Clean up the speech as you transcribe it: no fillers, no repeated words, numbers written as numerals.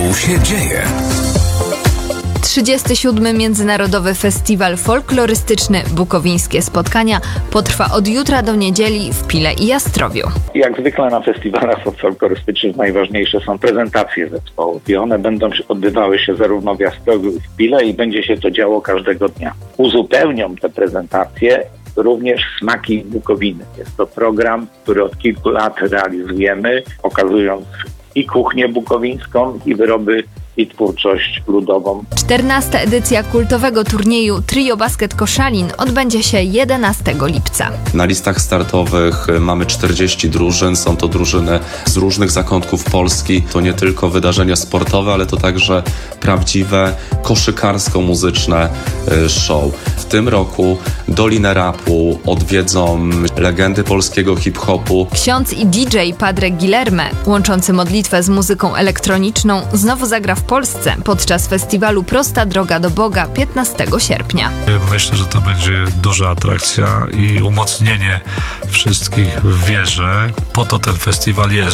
Tu się dzieje. 37. Międzynarodowy Festiwal Folklorystyczny Bukowińskie Spotkania potrwa od jutra do niedzieli w Pile i Jastrowiu. Jak zwykle na festiwalach folklorystycznych najważniejsze są prezentacje zespołów i one będą odbywały się zarówno w Jastrowiu i w Pile i będzie się to działo każdego dnia. Uzupełnią te prezentacje również Smaki Bukowiny. Jest to program, który od kilku lat realizujemy, pokazując i kuchnię bukowińską, i wyroby, i twórczość ludową. 14. edycja kultowego turnieju Trio Basket Koszalin odbędzie się 11 lipca. Na listach startowych mamy 40 drużyn. Są to drużyny z różnych zakątków Polski. To nie tylko wydarzenia sportowe, ale to także prawdziwe koszykarsko-muzyczne show. W tym roku Dolinę Rapu odwiedzą legendy polskiego hip-hopu. Ksiądz i DJ Padre Guilherme, łączący modlitwę z muzyką elektroniczną, znowu zagra w Polsce podczas festiwalu Prosta Droga do Boga 15 sierpnia. Myślę, że to będzie duża atrakcja i umocnienie wszystkich w wierze. Po to ten festiwal jest,